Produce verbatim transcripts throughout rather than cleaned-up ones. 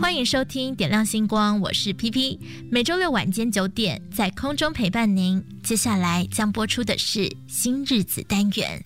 欢迎收听点亮星光，我是 P P， 每周六晚间九点在空中陪伴您。接下来将播出的是新日子单元。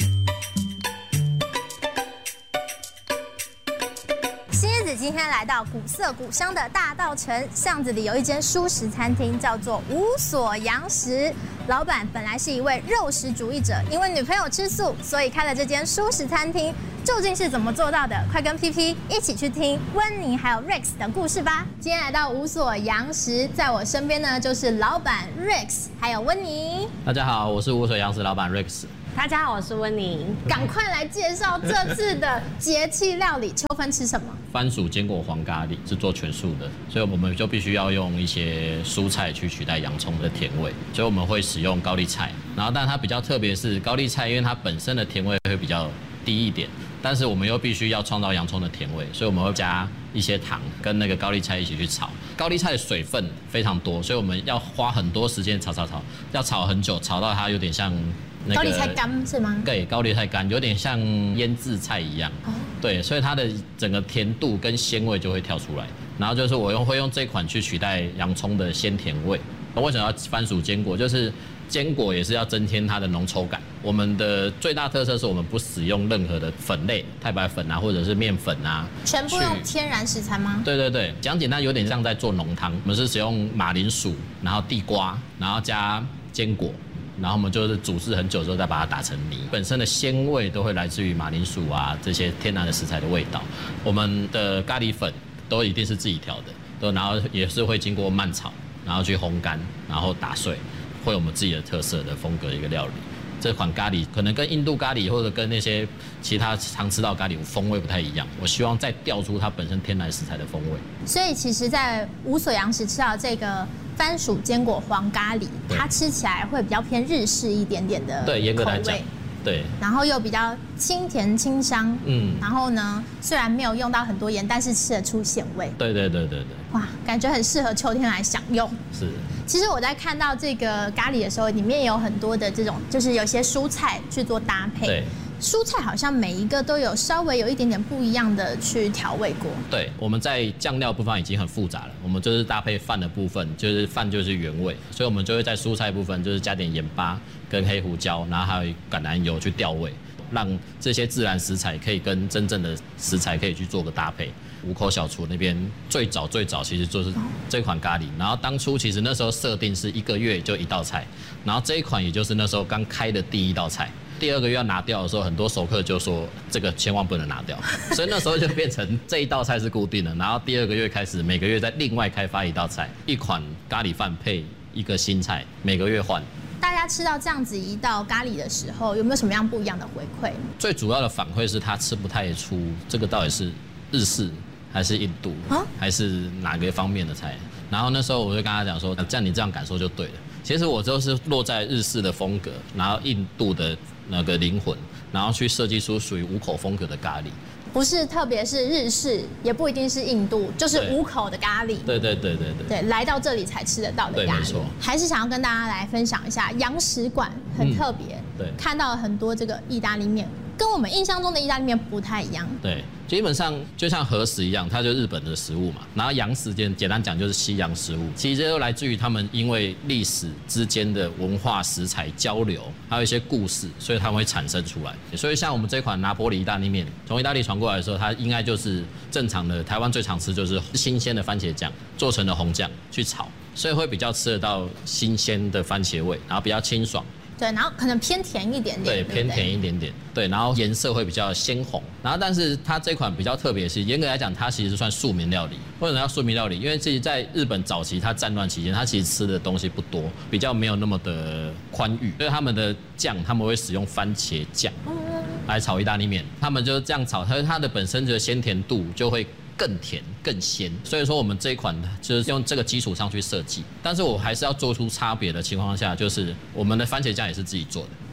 新日子今天来到古色古香的大稻埕巷子里，有一间蔬食餐厅，叫做无所洋食。老板本来是一位肉食主义者，因为女朋友吃素，所以开了这间蔬食餐厅。究竟是怎么做到的？快跟 P P 一起去听温妮还有 Rex 的故事吧。今天来到无所洋食，在我身边呢就是老板 Rex 还有温妮。 大家好，我是无所洋食老板 Rex。 大家好，我是温妮。 赶快来介绍这次的节气料理。秋分吃什么？ 番薯坚果黄咖喱是做全素的，所以我们就必须要用一些蔬菜去取代洋葱的甜味，所以我们会使用高丽菜。然后，但它比较特别是高丽菜，因为它本身的甜味会比较低一点，但是我们又必须要创造洋葱的甜味，所以我们会加一些糖跟那个高丽菜一起去炒。高丽菜的水分非常多，所以我们要花很多时间炒炒炒，要炒很久，炒到它有点像那个高丽菜干是吗？ 对，高丽菜干有点像腌制菜一样。哦、对，所以它的整个甜度跟鲜味就会跳出来。然后就是我用会用这款去取代洋葱的鲜甜味。为什么要番薯坚果？就是坚果也是要增添它的浓稠感。我们的最大特色是我们不使用任何的粉类，太白粉啊，或者是面粉啊， 全部用天然食材吗？ 对对对，讲简单有点像在做浓汤。我们是使用马铃薯，然后地瓜，然后加坚果。然后我们就是煮制很久之后再把它打成泥，本身的鲜味都会来自于马铃薯啊这些天然的食材的味道。我们的咖喱粉都一定是自己调的，都然后也是会经过慢炒，然后去烘干，然后打碎，会有我们自己的特色的风格的一个料理。这款咖喱可能跟印度咖喱或者跟那些其他常吃到咖喱风味不太一样，我希望再调出它本身天然食材的风味。 所以其实在无所洋食吃到这个番薯坚果黄咖喱，它吃起来会比较偏日式一点点的口味。 对，严格来讲，对。 然后又比较清甜清香，嗯。然后呢，虽然没有用到很多盐，但是吃得出咸味。 对对对对对。 哇，感觉很适合秋天来享用。 是。 其实我在看到这个咖喱的时候，里面有很多的这种，就是有些蔬菜去做搭配。 对。 蔬菜好像每一个都有稍微有一点点不一样的去调味过。 对，我们在酱料部分已经很复杂了，我们就是搭配饭的部分，就是饭就是原味，所以我们就会在蔬菜部分就是加点盐巴跟黑胡椒，然后还有橄榄油去调味，让这些自然食材可以跟真正的食材可以去做个搭配。五口小厨那边最早最早其实就是这款咖喱，然后当初其实那时候设定是一个月就一道菜，然后这一款也就是那时候刚开的第一道菜。第二个月要拿掉的时候，很多熟客就说这个千万不能拿掉，所以那时候就变成这一道菜是固定的，然后第二个月开始每个月再另外开发一道菜，一款咖喱饭配一个新菜，每个月换。 大家吃到这样子一道咖喱的时候，有没有什么样不一样的回馈？ 最主要的反馈是他吃不太出这个到底是日式还是印度，啊、还是哪个方面的菜。然后那时候我就跟他讲说，这样你这样感受就对了。其实我就是落在日式的风格，然后印度的那个灵魂，然后去设计出属于五口风格的咖喱。 不是特别是日式，也不一定是印度，就是五口的咖喱。 对对对对对。 对，来到这里才吃得到的咖喱。 对，没错。 还是想要跟大家来分享一下洋食馆很特别、嗯， 对， 看到了很多这个意大利面，跟我们印象中的意大利面不太一样。 对。基本上就像和食一样，它就是日本的食物嘛。然后洋食简简单讲就是西洋食物，其实都来自于他们因为历史之间的文化食材交流，还有一些故事，所以它们会产生出来。所以像我们这款拿坡里意大利面，从意大利传过来的时候，它应该就是正常的台湾最常吃就是新鲜的番茄酱做成的红酱去炒，所以会比较吃得到新鲜的番茄味，然后比较清爽。 对，然后可能偏甜一点点， 对，偏甜一点点，对，然后颜色会比较鲜红，然后但是它这款比较特别的是，严格来讲，它其实算庶民料理。为什么要庶民料理？因为其实在日本早期它战乱期间，它其实吃的东西不多，比较没有那么的宽裕，所以他们的酱他们会使用番茄酱来炒意大利面，他们就是这样炒，它它的本身的鲜甜度就会更甜更鲜，所以说我们这一款就是用这个基础上去设计，但是我还是要做出差别的情况下，就是我们的番茄酱也是自己做的。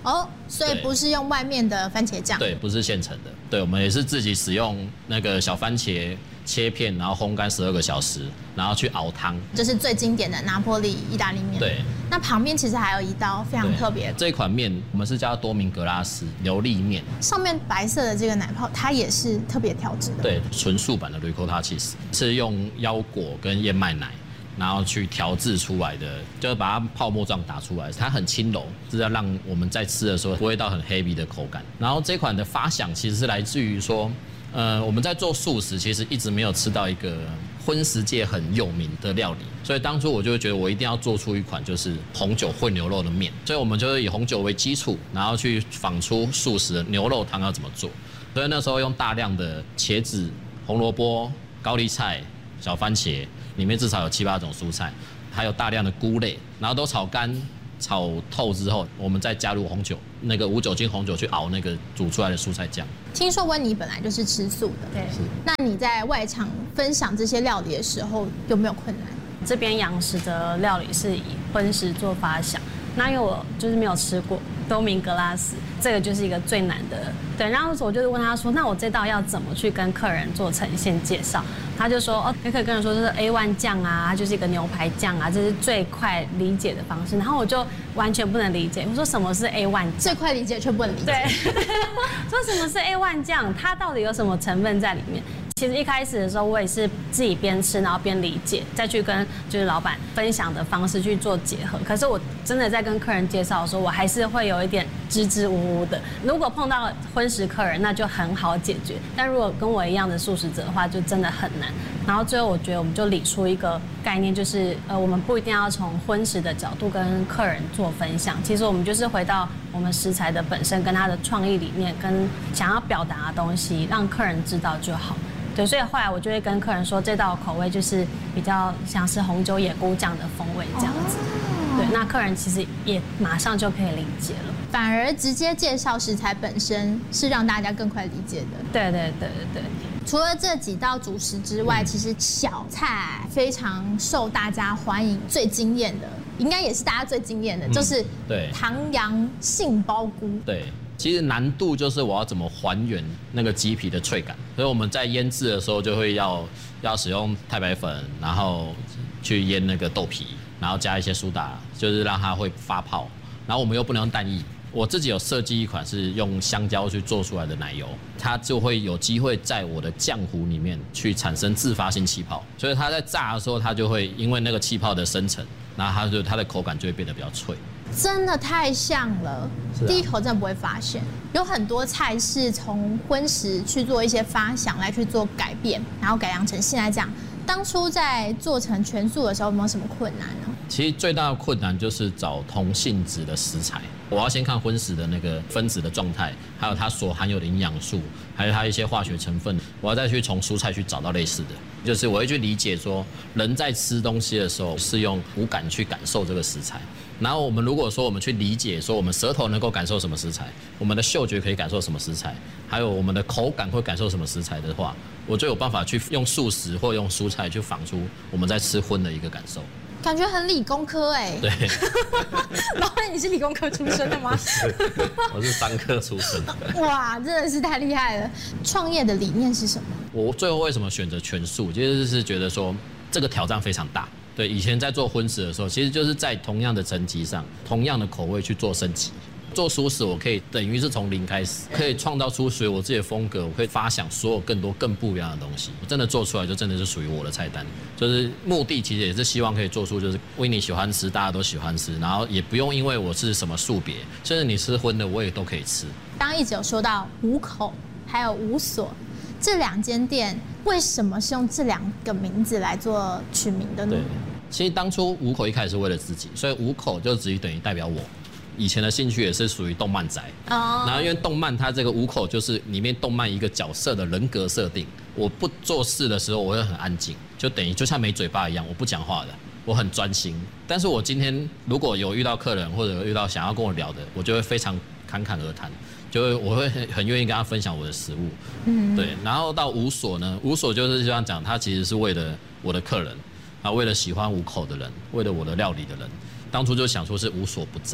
哦，所以不是用外面的番茄酱？ 对，不是现成的。对，我们也是自己使用那个小番茄切片，然后烘干十二个小时，然后去熬汤。 这是最经典的拿坡里意大利面。 对。 那旁边其实还有一道非常特别， 这款面我们是叫多明格拉斯流利面。 上面白色的这个奶泡，它也是特别调制的。 对，纯素版的 ricotta cheese 是用腰果跟燕麦奶，然后去调制出来的，就是把它泡沫状打出来，它很轻柔，是要让我们在吃的时候不会到很 heavy 的口感。然后这款的发想其实是来自于说，呃，我们在做素食，其实一直没有吃到一个荤食界很有名的料理，所以当初我就会觉得我一定要做出一款就是红酒混牛肉的面，所以我们就是以红酒为基础，然后去仿出素食的牛肉汤要怎么做。所以那时候用大量的茄子、红萝卜、高丽菜、小番茄，里面至少有七八种蔬菜，还有大量的菇类，然后都炒干、炒透之后，我们再加入红酒，那个无酒精红酒去熬那个煮出来的蔬菜酱。 听说温妮本来就是吃素的， 对。 那你在外场分享这些料理的时候，有没有困难？ 这边洋食的料理是以荤食做发想，那因为我就是没有吃过多明格拉斯，这个就是一个最难的。对，然后我就是问他说，那我这道要怎么去跟客人做呈现介绍？他就说，哦，你可以跟人说这是 A 一 酱啊，它就是一个牛排酱啊，这是最快理解的方式。然后我就完全不能理解，我说什么是 A 一 酱？ 最快理解却不能理解。 对，说什么是 A 一 酱？它到底有什么成分在里面？其实一开始的时候，我也是自己边吃，然后边理解，再去跟就是老板分享的方式去做结合。可是我真的在跟客人介绍的时候，我还是会有一点支支吾吾的。如果碰到荤食客人，那就很好解决；但如果跟我一样的素食者的话，就真的很难。然后最后我觉得我们就理出一个概念，就是呃，我们不一定要从荤食的角度跟客人做分享，其实我们就是回到我们食材的本身，跟它的创意理念，跟想要表达的东西，让客人知道就好。对，所以后来我就会跟客人说，这道口味就是比较像是红酒野菇酱的风味这样子。对，那客人其实也马上就可以理解了。 反而直接介绍食材本身是让大家更快理解的。 对对对对对。 除了这几道主食之外，其实小菜非常受大家欢迎，最惊艳的，应该也是大家最惊艳的，就是对唐扬杏鲍菇。 对。其实难度就是我要怎么还原那个鸡皮的脆感，所以我们在腌制的时候就会要要使用太白粉，然后去腌那个豆皮，然后加一些苏打，就是让它会发泡，然后我们又不能用蛋液。我自己有设计一款是用香蕉去做出来的奶油，它就会有机会在我的浆糊里面去产生自发性气泡，所以它在炸的时候，它就会因为那个气泡的生成，然后它就它的口感就会变得比较脆。 真的太像了，啊、第一口真的不会发现。有很多菜是从荤食去做一些发想来去做改变，然后改良成现在这样。当初在做成全素的时候，有没有什么困难呢？ 其实最大的困难就是找同性质的食材。我要先看荤食的那个分子的状态，还有它所含有的营养素，还有它一些化学成分。我要再去从蔬菜去找到类似的，就是我会去理解说，人在吃东西的时候是用五感去感受这个食材。然后我们如果说我们去理解说，我们舌头能够感受什么食材，我们的嗅觉可以感受什么食材，还有我们的口感会感受什么食材的话，我就有办法去用素食或用蔬菜去仿出我们在吃荤的一个感受。 感觉很理工科哎、欸。 对。 老板，你是理工科出身的吗？ 不是，我是商科出身的。 哇，真的是太厉害了！创业的理念是什么？ 我最后为什么选择全素？其实是觉得说这个挑战非常大。对，以前在做荤食的时候，其实就是在同样的层级上，同样的口味去做升级。做素食，我可以等于是从零开始，可以创造出属于我自己的风格，我可以发想所有更多更不一样的东西。我真的做出来，就真的是属于我的菜单。就是目的其实也是希望可以做出，就是维尼喜欢吃，大家都喜欢吃，然后也不用因为我是什么素别，甚至你吃荤的，我也都可以吃。 刚刚一直有说到五口还有五所这两间店，为什么是用这两个名字来做取名的呢？ 对，其实当初五口一开始是为了自己，所以五口就只等于代表我。以前的兴趣也是属于动漫宅，哦，然后因为动漫它这个五口就是里面动漫一个角色的人格设定。我不做事的时候，我会很安静，就等于就像没嘴巴一样，我不讲话的，我很专心。但是我今天如果有遇到客人或者遇到想要跟我聊的，我就会非常侃侃而谈，就会我会很很愿意跟他分享我的食物，嗯，对。然后到五所呢，五所就是这样讲，它其实是为了我的客人，啊，为了喜欢五口的人，为了我的料理的人，当初就想说是无所不在。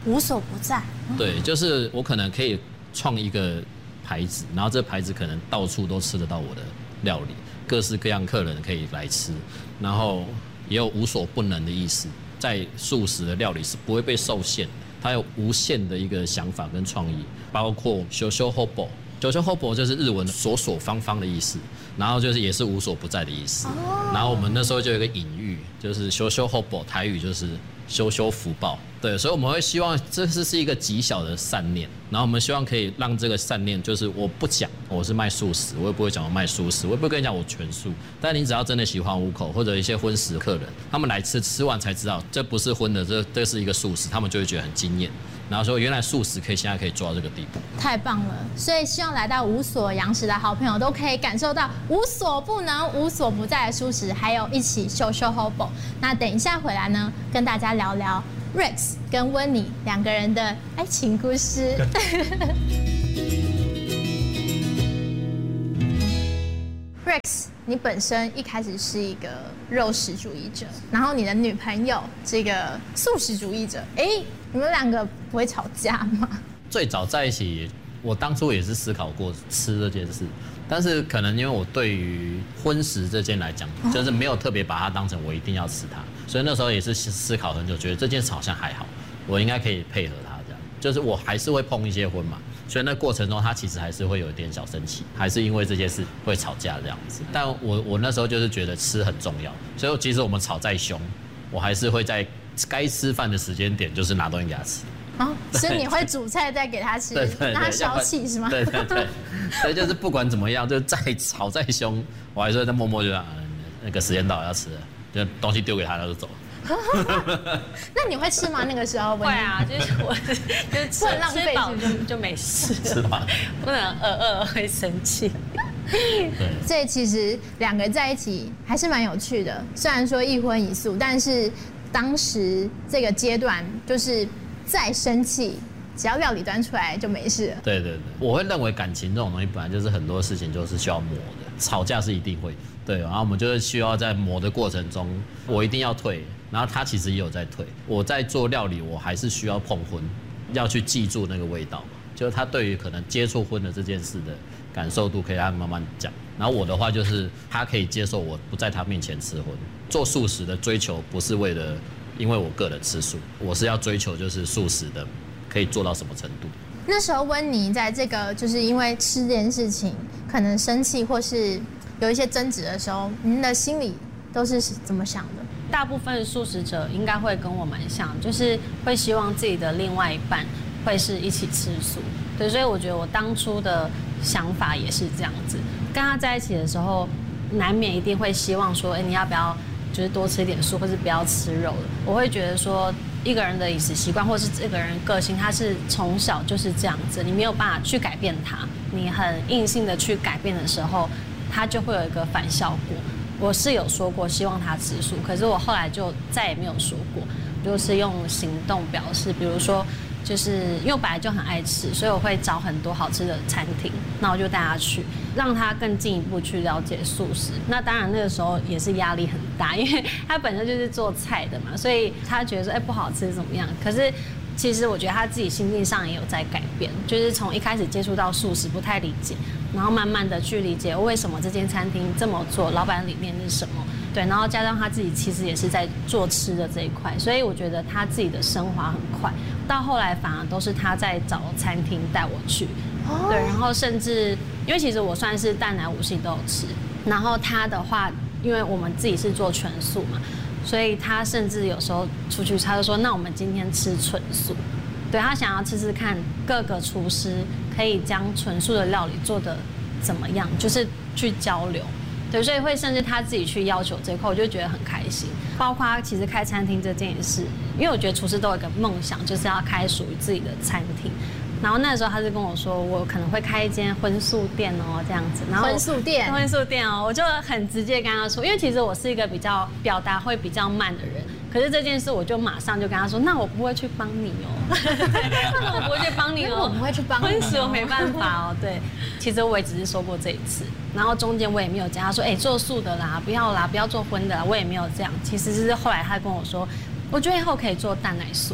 无所不在。 对，就是我可能可以创一个牌子，然后这牌子可能到处都吃得到我的料理，各式各样客人可以来吃，然后也有无所不能的意思。在素食的料理是不会被受限的，它有无限的一个想法跟創意，包括修修 hobo， 修修 hobo 就是日文所所方方的意思，然后就是也是无所不在的意思。然后我们那时候就有一个隐喻，就是修修 hobo， 台语就是修修福报。对，所以我们会希望这是是一个极小的善念，然后我们希望可以让这个善念，就是我不讲我是卖素食，我也不会讲我卖素食，我也不会跟你讲我全素，但你只要真的喜欢五口或者一些荤食客人，他们来吃吃完才知道这不是荤的，这这是一个素食，他们就会觉得很惊艳，然后说原来素食可以现在可以做到这个地步， 太棒了！所以希望来到无所洋食的好朋友都可以感受到无所不能、无所不在的素食，还有一起秀秀 hobo。那等一下回来呢，跟大家聊聊 Rex 跟温妮两个人的爱情故事。Rex， 你本身一开始是一个肉食主义者，然后你的女朋友这个素食主义者，哎，你们两个不会吵架吗？ 最早在一起，我当初也是思考过吃这件事，但是可能因为我对于荤食这件来讲，就是没有特别把它当成我一定要吃它，所以那时候也是思考很久，觉得这件事好像还好，我应该可以配合它这样，就是我还是会碰一些荤嘛。所以那过程中，他其实还是会有一点小生气，还是因为这件事会吵架这样子。但我我那时候就是觉得吃很重要，所以即使我们吵再凶，我还是会在该吃饭的时间点，就是拿东西给他吃。 哦，所以你会煮菜再给他吃， 对对对， 让他消气是吗？ 对对对，所以就是不管怎么样，就再吵再凶，我还是会在默默就啊，那个时间到了要吃了，就东西丢给他，他就走了。 那你会吃吗？那个时候会啊，就是我就是吃吃饱就就没事， 吃饱不能饿饿会生气。 对， 所以其实两个人在一起还是蛮有趣的，虽然说一荤一素，但是当时这个阶段就是再生气，只要料理端出来就没事了。 对对对，我会认为感情这种东西本来就是很多事情就是需要磨的，吵架是一定会对，然后我们就是需要在磨的过程中，我一定要退。然后他其实也有在退，我在做料理，我还是需要碰荤，要去记住那个味道嘛。就是他对于可能接触荤的这件事的感受度，可以让他慢慢讲。然后我的话就是他可以接受我不在他面前吃荤。做素食的追求不是为了因为我个人吃素，我是要追求就是素食的可以做到什么程度。 那时候温妮在这个就是因为吃这件事情可能生气或是有一些争执的时候，您的心里都是怎么想的？ 大部分的素食者应该会跟我蛮像，就是会希望自己的另外一半会是一起吃素。对，所以我觉得我当初的想法也是这样子。跟他在一起的时候，难免一定会希望说，哎，你要不要就是多吃一点素，或是不要吃肉了？我会觉得说，一个人的饮食习惯，或是这个人个性，他是从小就是这样子，你没有办法去改变他。你很硬性的去改变的时候，他就会有一个反效果。我是有说过希望他吃素，可是我后来就再也没有说过，就是用行动表示。比如说，就是因为我本来就很爱吃，所以我会找很多好吃的餐厅，那我就带他去，让他更进一步去了解素食。那当然那个时候也是压力很大，因为他本身就是做菜的嘛，所以他觉得说，哎，不好吃怎么样？可是其实我觉得他自己心境上也有在改变，就是从一开始接触到素食不太理解，然后慢慢的去理解为什么这间餐厅这么做，老板理念是什么，对，然后加上他自己其实也是在做吃的这一块，所以我觉得他自己的升华很快，到后来反而都是他在找餐厅带我去，对，然后甚至因为其实我算是蛋奶五星都有吃，然后他的话，因为我们自己是做全素嘛。所以他甚至有时候出去，他就说：“那我们今天吃纯素。”对，他想要吃吃看各个厨师可以将纯素的料理做得怎么样，就是去交流。对，所以会甚至他自己去要求这一块，我就觉得很开心。包括其实开餐厅这件事，因为我觉得厨师都有一个梦想，就是要开属于自己的餐厅。然后那时候他就跟我说，我可能会开一间荤素店哦，这样子。然后荤素店， 荤素店哦，我就很直接跟他说，因为其实我是一个比较表达会比较慢的人，可是这件事我就马上就跟他说，那我不会去帮你哦，那我不会去帮你哦， 我不会去帮你。 荤食我没办法哦，对，其实我也只是说过这一次，然后中间我也没有讲，他说，哎，做素的啦，不要啦，不要做荤的啦，我也没有这样。其实是后来他跟我说，我觉得以后可以做蛋奶素的。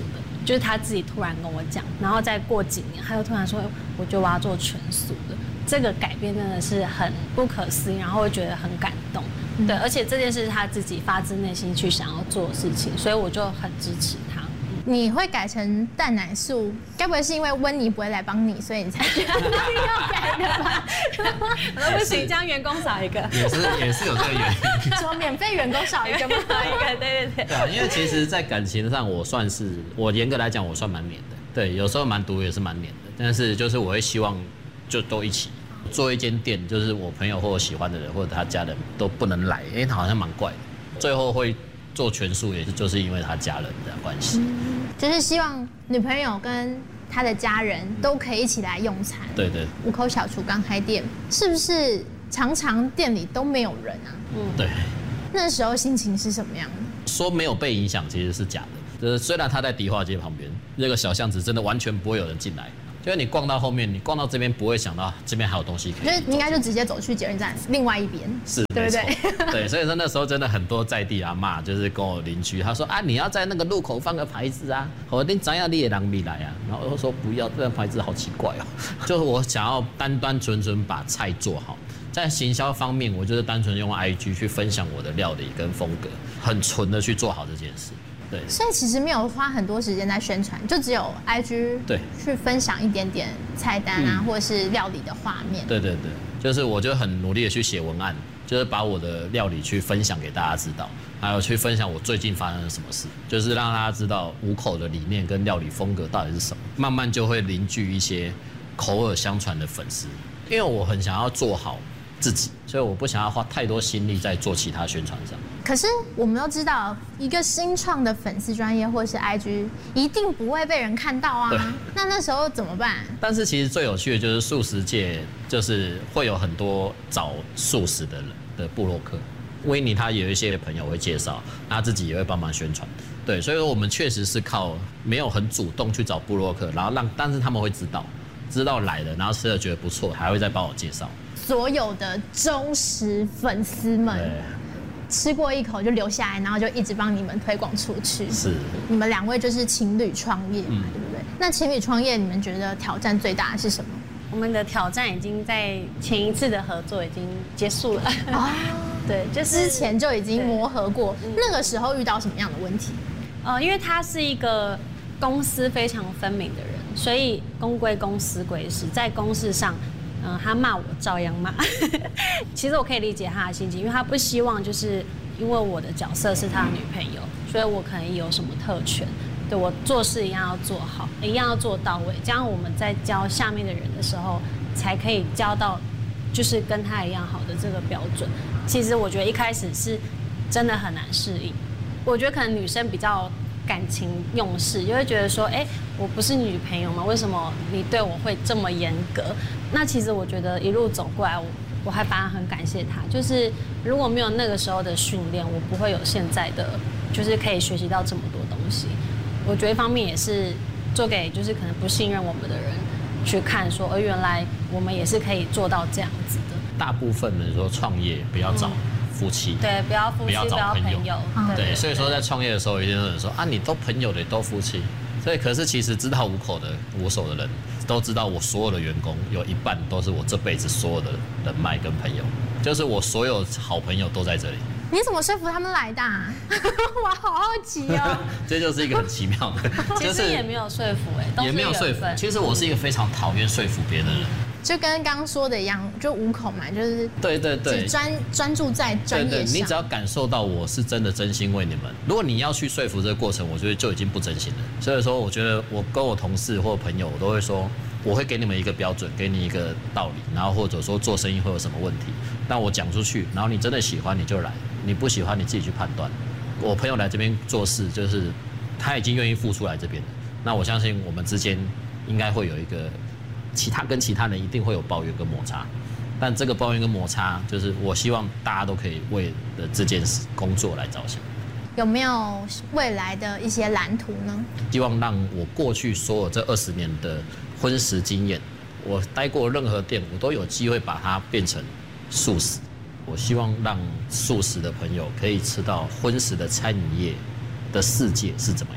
就是他自己突然跟我讲，然后再过几年，他又突然说，我觉得我要做全素的。这个改变真的是很不可思议，然后会觉得很感动。嗯、对，而且这件事是他自己发自内心去想要做的事情，所以我就很支持他。 你会改成蛋奶素，该不会是因为温妮不会来帮你，所以你才决定要改的吧？ 我说不行，这样员工少一个。 也是也是有这个原因。 说免费员工少一个吗？ 少一个，对对对。 对啊，因为其实，在感情上，我算是我严格来讲，我算蛮黏的。对，有时候蛮毒，也是蛮黏的。但是就是我会希望，就都一起做一间店，就是我朋友或我喜欢的人或者他家人都不能来，因为他好像蛮怪的。最后会做全素，也是就是因为他家人的关系。 嗯，就是希望女朋友跟他的家人都可以一起来用餐。 对对。 五口小厨刚开店，是不是常常店里都没有人啊？ 嗯，对。 那时候心情是什么样的？ 说没有被影响，其实是假的。就是虽然他在迪化街旁边，那个小巷子真的完全不会有人进来。就是你逛到后面，你逛到这边不会想到这边还有东西可以。 就是应该就直接走去捷运站另外一边， 是， 对不对？ 对，所以说那时候真的很多在地阿嬷，就是跟我邻居，他说啊，你要在那个路口放个牌子啊，我一定怎样你也让你来啊。然后我说不要，这个牌子好奇怪哦。就是我想要单单纯纯把菜做好。在行销方面，我就是单纯用 I G 去分享我的料理跟风格，很纯的去做好这件事。对， 所以其实没有花很多时间在宣传，就只有 I G 对去分享一点点菜单啊，嗯、或者是料理的画面。 对对对，就是我就很努力的去写文案，就是把我的料理去分享给大家知道，还有去分享我最近发生了什么事，就是让大家知道五口的理念跟料理风格到底是什么，慢慢就会凝聚一些口耳相传的粉丝。因为我很想要做好自己，所以我不想要花太多心力在做其他宣传上。 可是我们都知道，一个新创的粉丝专页或是 I G 一定不会被人看到啊。那那时候怎么办？ 但是其实最有趣的就是素食界，就是会有很多找素食的人的部落客。威尼他有一些朋友会介绍，他自己也会帮忙宣传。对，所以说我们确实是靠没有很主动去找部落客，然后让，但是他们会知道，知道来了，然后吃了觉得不错，还会再帮我介绍。 所有的忠实粉丝们吃过一口就留下来，然后就一直帮你们推广出去。 是， 你们两位就是情侣创业嘛，嗯、对不对？那情侣创业，你们觉得挑战最大的是什么？ 我们的挑战已经在前一次的合作已经结束了。哦，对，就是之前就已经磨合过。那个时候遇到什么样的问题？ 呃，因为他是一个公私非常分明的人，所以公归公，私归私，在公事上。嗯，他骂我照样骂。其实我可以理解他的心情，因为他不希望就是因为我的角色是他的女朋友，所以我可能有什么特权，对我做事一样要做好，一样要做到位，这样我们在教下面的人的时候，才可以教到就是跟他一样好的这个标准。其实我觉得一开始是真的很难适应，我觉得可能女生比较感情用事，就会觉得说，哎、欸，我不是你女朋友吗？为什么你对我会这么严格？那其实我觉得一路走过来，我我还反而很感谢他，就是如果没有那个时候的训练，我不会有现在的，就是可以学习到这么多东西。我觉得一方面也是做给就是可能不信任我们的人去看说，而原来我们也是可以做到这样子的。 大部分人说创业不要找夫妻， 嗯、对，不要夫妻， 不要找朋友， 不要朋友对, 对, 对，所以说在创业的时候，一定有人说啊，你都朋友的都夫妻，所以可是其实知道五口的五手的人都知道，我所有的员工有一半都是我这辈子所有的人脉跟朋友，就是我所有好朋友都在这里。 你怎么说服他们来的、啊？我好好奇哦。 这就是一个很奇妙的， 其实也没有说服哎、欸， 也没有说服。其实我是一个非常讨厌说服别人的人。 就跟刚刚说的一样，就五口嘛，就是对对对， 只专专注在专业上。 对对，你只要感受到我是真的真心为你们。如果你要去说服这个过程，我觉得就已经不真心了。所以说，我觉得我跟我同事或朋友，我都会说，我会给你们一个标准，给你一个道理，然后或者说做生意会有什么问题，那我讲出去，然后你真的喜欢你就来，你不喜欢你自己去判断。我朋友来这边做事，就是他已经愿意付出来这边了，那我相信我们之间应该会有一个。其他跟其他人一定会有抱怨跟摩擦，但这个抱怨跟摩擦，就是我希望大家都可以为了这件事工作来着想。 有没有未来的一些蓝图呢？ 希望让我过去所有这二十年的荤食经验，我待过任何店，我都有机会把它变成素食。我希望让素食的朋友可以吃到荤食的餐饮业的世界是怎么样。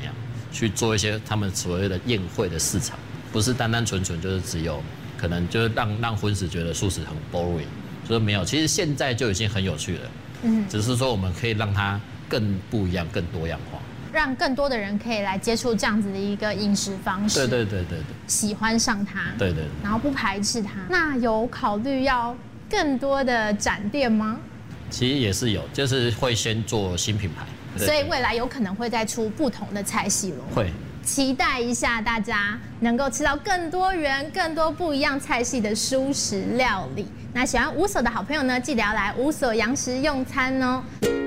去做一些他们所谓的宴会的市场，不是单单纯纯就是只有可能就是让让荤食觉得素食很 boring， 就是没有，其实现在就已经很有趣了，嗯，只是说我们可以让它更不一样、更多样化， 让更多的人可以来接触这样子的一个饮食方式， 对对对对对， 喜欢上它， 对 对, 对， 然后不排斥它。那有考虑要更多的展店吗？ 其实也是有，就是会先做新品牌，对对， 所以未来有可能会再出不同的菜系咯。 会。 期待一下大家能够吃到更多元、更多不一样菜系的蔬食料理。那喜欢无所的好朋友呢，记得要来无所洋食用餐哦。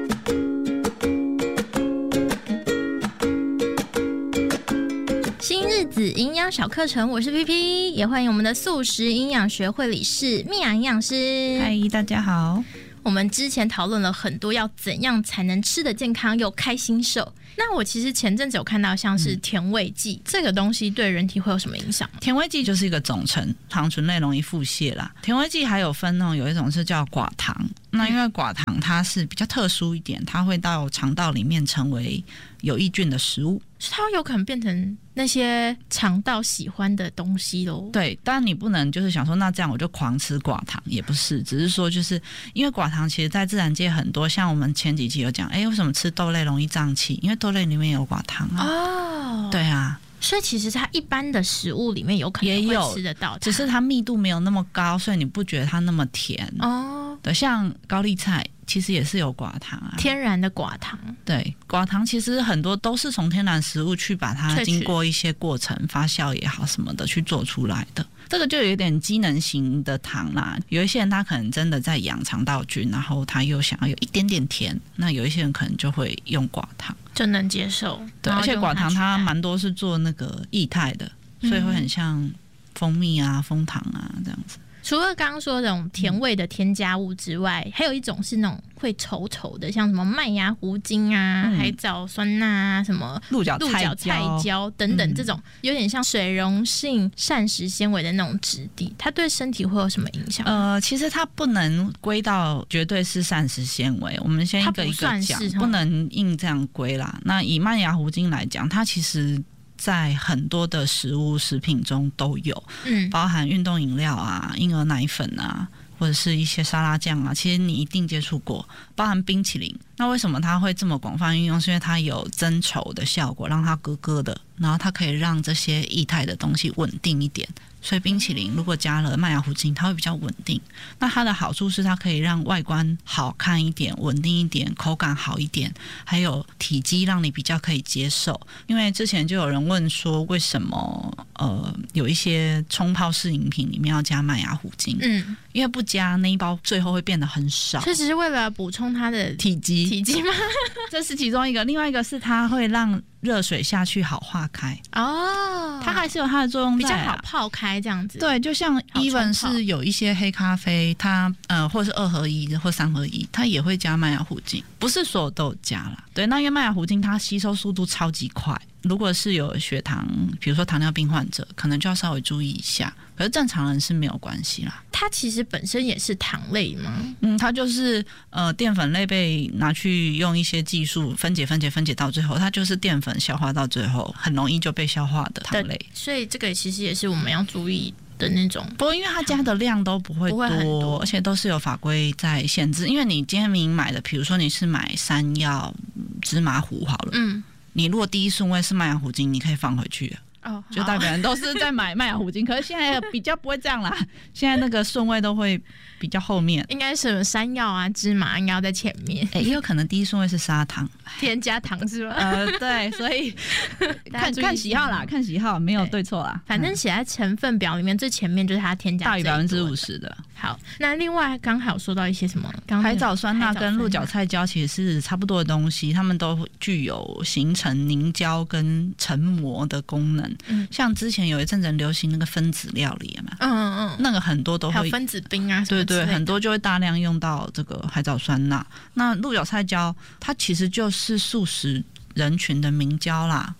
新日子营养小课程，我是 P P， 也欢迎我们的素食营养学会理事蜜雅营养师。 嗨，大家好。 我们之前讨论了很多要怎样才能吃得健康又开心瘦。那我其实前阵子有看到像是甜味剂、嗯、这个东西对人体会有什么影响吗？ 甜味剂就是一个总称，糖醇类容易腹泻啦。甜味剂还有分哦，有一种是叫寡糖，那因为寡糖它是比较特殊一点，它会到肠道里面成为有益菌的食物， 它有可能变成那些肠道喜欢的东西咯。 对，当然你不能就是想说那这样我就狂吃寡糖，也不是，只是说就是因为寡糖其实在自然界很多，像我们前几期有讲，哎，为什么吃豆类容易胀气？因为豆类里面有寡糖啊。哦，对啊。 所以其实它一般的食物里面有可能会吃得到， 只是它密度没有那么高，所以你不觉得它那么甜哦。对，像高丽菜其实也是有寡糖啊， 天然的寡糖。 对，寡糖其实很多都是从天然食物去把它经过一些过程发酵也好什么的去做出来的。这个就有点机能型的糖啦，有一些人他可能真的在养肠道菌，然后他又想要有一点点甜，那有一些人可能就会用寡糖， 就能接受。 对，而且寡糖它蛮多是做那个液态的，所以会很像蜂蜜啊、枫糖啊这样子。 除了刚刚说这种甜味的添加物之外、嗯、还有一种是那种会稠稠的，像什么麦芽糊精啊、嗯、海藻酸钠啊、什么鹿角菜椒等等，这种有点像水溶性膳食纤维的那种质地，它对身体会有什么影响？ 呃，其实它不能归到绝对是膳食纤维，我们先一个一个讲， 不, 不能硬这样归啦。那以麦芽糊精来讲，它其实在很多的食物食品中都有，嗯，包含运动饮料啊、婴儿奶粉啊，或者是一些沙拉酱啊，其实你一定接触过，包含冰淇淋。那为什么它会这么广泛运用？是因为它有增稠的效果，让它咯咯的，然后它可以让这些液态的东西稳定一点。所以冰淇淋如果加了麦芽糊精，它会比较稳定。那它的好处是它可以让外观好看一点、稳定一点、口感好一点，还有体积让你比较可以接受。因为之前就有人问说，为什么呃有一些冲泡式饮品里面要加麦芽糊精？嗯，因为不加那一包最后会变得很少。 这只是为了补充它的体积， 体积吗？ 这是其中一个，另外一个是它会让热水下去好化开哦，它还是有它的作用在、啊， 比较好泡开这样子。 对，就像 even 是有一些黑咖啡，它呃或是二合一或三合一，它也会加麦芽糊精，不是所有都有加啦。对，那因为麦芽糊精它吸收速度超级快，如果是有血糖，比如说糖尿病患者，可能就要稍微注意一下。可是正常人是没有关系啦。 它其实本身也是糖类吗？ 嗯，它就是呃淀粉类被拿去用一些技术分解、分解、分解到最后，它就是淀粉消化到最后很容易就被消化的糖类。 所以这个其实也是我们要注意的那种。 不过因为它加的量都不会 多, 不会很多，而且都是有法规在限制。因为你今天明明买的，比如说你是买山药芝麻糊好了，嗯，你如果第一顺位是麦芽糊精，你可以放回去了。哦，就代表人都是在买麦芽糊精，可是现在比较不会这样啦，现在那个顺位都会比较后面， 应该是山药啊、芝麻应该要在前面， 哎、欸，也有可能第一顺位是砂糖， 添加糖是吧？ 呃，对，所以看看喜好啦，看喜好，没有对错啦。 反正写在成分表里面最前面就是它添加大于百分之五十的。 好，那另外刚还有说到一些什么？刚海藻酸钠跟鹿角菜胶其实是差不多的东西，它们都具有形成凝胶跟成膜的功能。嗯，像之前有一阵子流行那个分子料理嘛，嗯嗯嗯，那个很多都会还有分子冰啊什么之类的， 对对，很多就会大量用到这个海藻酸钠。那鹿角菜胶它其实就是素食人群的明胶啦。哦，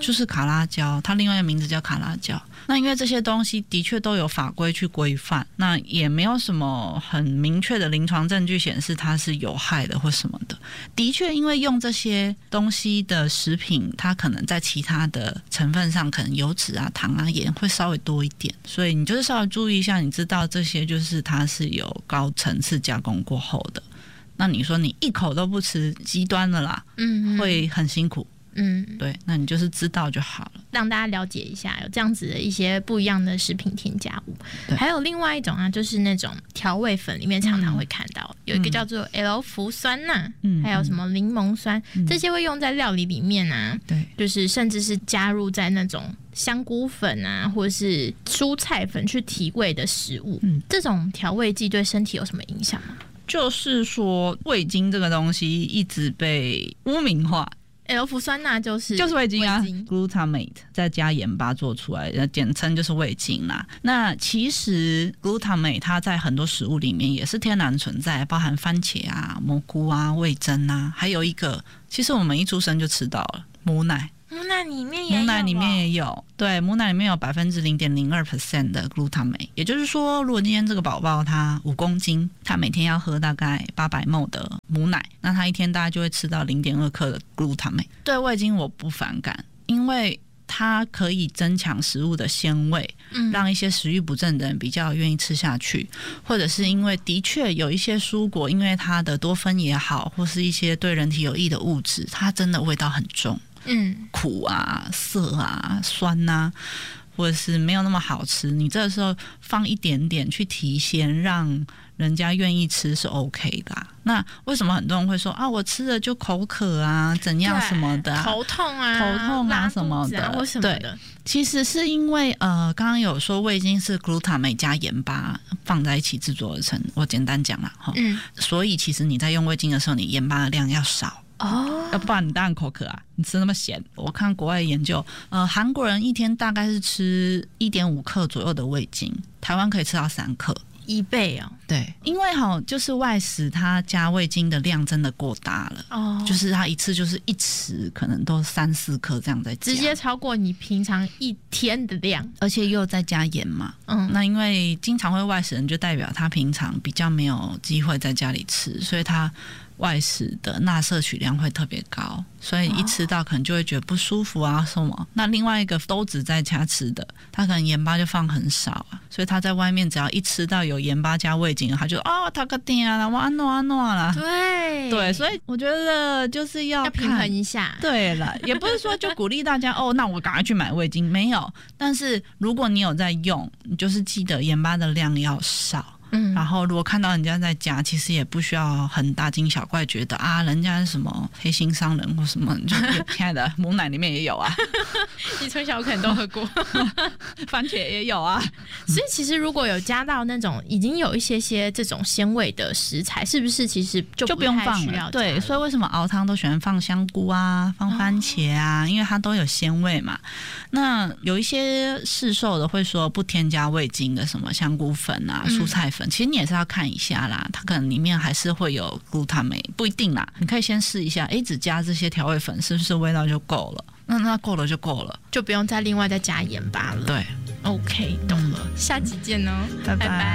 就是卡拉胶，它另外一个名字叫卡拉胶。那因为这些东西的确都有法规去规范，那也没有什么很明确的临床证据显示它是有害的或什么的。的确，因为用这些东西的食品，它可能在其他的成分上，可能油脂啊、糖啊、盐会稍微多一点，所以你就是稍微注意一下，你知道这些就是它是有高层次加工过后的。那你说你一口都不吃，极端了啦，嗯，会很辛苦。嗯，对，那你就是知道就好了， 让大家了解一下有这样子的一些不一样的食品添加物。还有另外一种啊，就是那种调味粉里面常常会看到、嗯、有一个叫做 L 氟酸钠、嗯、还有什么柠檬酸、嗯、这些会用在料理里面啊，对，就是甚至是加入在那种香菇粉啊或是蔬菜粉去提味的食物、嗯、这种调味剂对身体有什么影响吗？ 就是说味精这个东西一直被污名化 ，L 氟酸钠就是就是味精啊 ，glutamate 再加盐巴做出来，简称就是味精啦。那其实 glutamate 它在很多食物里面也是天然存在，包含番茄啊、蘑菇啊、味噌啊，还有一个其实我们一出生就吃到了母奶。 母奶里面也有、哦、 母奶里面也有，对，母奶里面有百分之零点零二 percent 的 glutamate， 也就是说，如果今天这个宝宝他五公斤，他每天要喝大概八百 ml 的母奶，那他一天大概就会吃到零点二克的 glutamate。对味精我不反感，因为它可以增强食物的鲜味，嗯，让一些食欲不振的人比较愿意吃下去，或者是因为的确有一些蔬果，因为它的多酚也好，或是一些对人体有益的物质，它真的味道很重。嗯，苦啊、涩啊、酸啊，或者是没有那么好吃，你这个时候放一点点去提鲜，让人家愿意吃是 OK 的、啊。那为什么很多人会说啊，我吃了就口渴啊，怎样什么的、啊， 头痛啊， 头痛啊什么的， 啊、或什么的。 对，其实是因为呃，刚刚有说味精是 glutamate 加盐巴放在一起制作而成，我简单讲啦哈。嗯，所以其实你在用味精的时候，你盐巴的量要少。哦，要不然你当然口渴啊！你吃那么咸，我看国外研究，呃，韩国人一天大概是吃 一点五克左右的味精，台湾可以吃到三克， 一倍哦。 对，因为哈，就是外食它加味精的量真的过大了，哦，就是它一次就是一匙，可能都三四克这样在加， 直接超过你平常一天的量， 而且又再加盐嘛。嗯，那因为经常会外食人，就代表他平常比较没有机会在家里吃，所以他外食的钠摄取量会特别高，所以一吃到可能就会觉得不舒服啊什么。那另外一个都只在家吃的，他可能盐巴就放很少啊，所以他在外面只要一吃到有盐巴加味精，他就哦他个定啊，我安诺安诺啦。 对对，所以我觉得就是要要平衡一下。对了，也不是说就鼓励大家哦，那我赶快去买味精，没有。但是如果你有在用，你就是记得盐巴的量要少。嗯，然后如果看到人家在加，其实也不需要很大惊小怪，觉得啊，人家是什么黑心商人或什么，就亲爱的母奶里面也有啊， 你从小可能都喝过， 番茄也有啊。 所以其实如果有加到那种已经有一些些这种鲜味的食材，是不是其实就不就不用放了？ 对，所以为什么熬汤都喜欢放香菇啊，放番茄啊，哦、因为它都有鲜味嘛。那有一些市售的会说不添加味精的，什么香菇粉啊、蔬菜粉。嗯，其实你也是要看一下啦，它可能里面还是会有 glutamate， 不一定啦。你可以先试一下，哎，只加这些调味粉是不是味道就够了？那那够了就够了， 就不用再另外再加盐巴了。 对 ，OK， 懂了。嗯、下集见哦， 拜拜。拜拜。